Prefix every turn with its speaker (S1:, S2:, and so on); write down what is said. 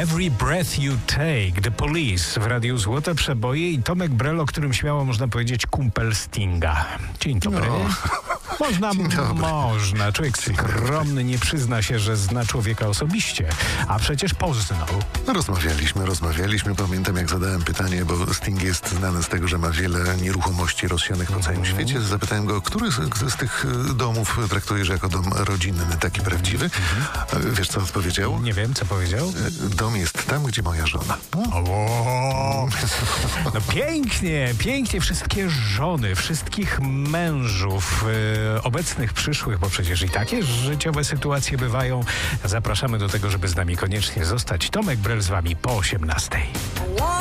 S1: Every Breath You Take, The Police w Radiu Złote Przeboje i Tomek Brel, o którym śmiało można powiedzieć kumpel Stinga. Dzień dobry. Można. Człowiek skromny nie przyzna się, że zna człowieka osobiście, a przecież poznał.
S2: Rozmawialiśmy. Pamiętam, jak zadałem pytanie, bo Sting jest znany z tego, że ma wiele nieruchomości rozsianych po całym świecie. Zapytałem go, który z tych domów traktujesz jako dom rodzinny, taki prawdziwy? Wiesz, co odpowiedział?
S1: Nie wiem, co powiedział.
S2: Dom jest tam, gdzie moja żona.
S1: No pięknie wszystkie żony, wszystkich mężów, obecnych, przyszłych, bo przecież i takie życiowe sytuacje bywają. Zapraszamy do tego, żeby z nami koniecznie zostać. Tomek Brel z wami po 18:00.